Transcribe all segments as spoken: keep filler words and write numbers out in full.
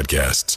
podcasts.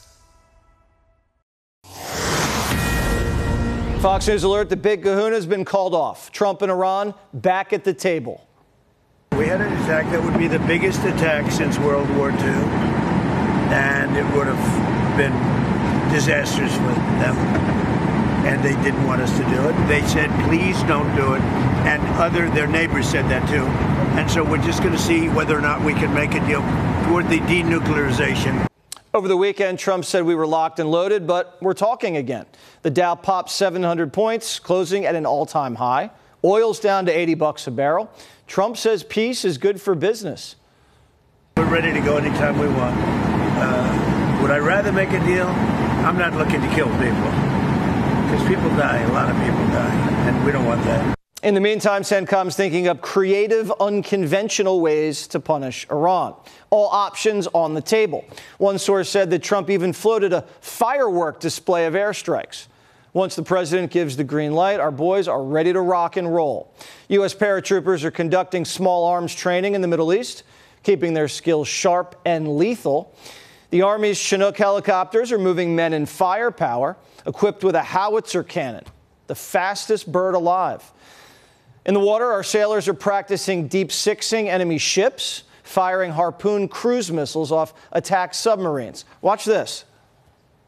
Fox News alert, the big kahuna has been called off. Trump and Iran back at the table. We had an attack that would be the biggest attack since World War Two, and it would have been disastrous for them. And they didn't want us to do it. They said, please don't do it. And other, their neighbors said that too. And so we're just going to see whether or not we can make a deal toward the denuclearization. Over the weekend, Trump said we were locked and loaded, but we're talking again. The Dow popped seven hundred points, closing at an all-time high. Oil's down to eighty bucks a barrel. Trump says peace is good for business. We're ready to go anytime we want. Uh, would I rather make a deal? I'm not looking to kill people, because people die. A lot of people die, and we don't want that. In the meantime, CENTCOM's thinking up creative, unconventional ways to punish Iran. All options on the table. One source said that Trump even floated a firework display of airstrikes. Once the president gives the green light, our boys are ready to rock and roll. U S paratroopers are conducting small arms training in the Middle East, keeping their skills sharp and lethal. The Army's Chinook helicopters are moving men in firepower, equipped with a howitzer cannon, the fastest bird alive. In the water, our sailors are practicing deep-sixing enemy ships, firing Harpoon cruise missiles off attack submarines. Watch this.